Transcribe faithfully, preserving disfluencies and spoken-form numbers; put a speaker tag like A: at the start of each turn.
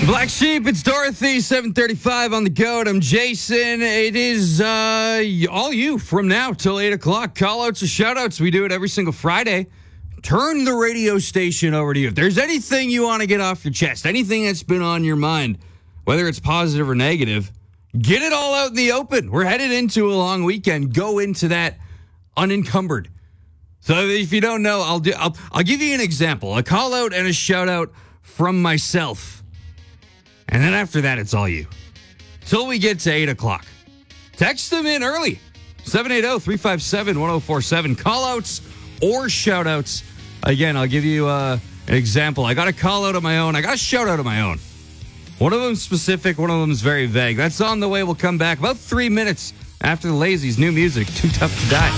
A: Black Sheep, it's Dorothy, seven thirty-five on the goat. I'm Jason. It is uh, all you from now till eight o'clock. Call-outs or shout-outs. We do it every single Friday. Turn the radio station over to you. If there's anything you want to get off your chest, anything that's been on your mind, whether it's positive or negative, get it all out in the open. We're headed into a long weekend. Go into that unencumbered. So if you don't know, I'll do. I'll, I'll give you an example, a call-out and a shout-out from myself. And then after that, it's all you. Till we get to eight o'clock. Text them in early. seven eight zero, three five seven, one zero four seven. Call-outs or shout-outs. Again, I'll give you uh, an example. I got a call-out of my own. I got a shout-out of my own. One of them's specific. One of them's very vague. That's on the way. We'll come back about three minutes after the Lazy's new music, Too Tough to Die.